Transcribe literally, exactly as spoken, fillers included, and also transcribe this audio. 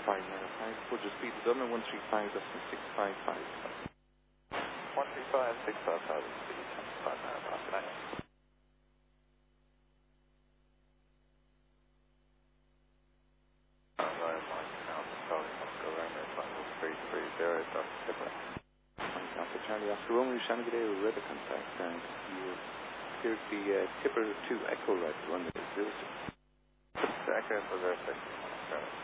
five nine five, would you speed to Dublin, one three five, that's six five five. one three five, six five five, speed, five nine five, good night. Ryan Mike, Alpha Charlie, Oscar Romeo, Tango three three zero, Delta Skipper. Alpha Charlie, Oscar Romeo, Shannon G'day, weather contact, and you appear to be uh, Tipper two Echo right, one zero six. The Echo for zero six.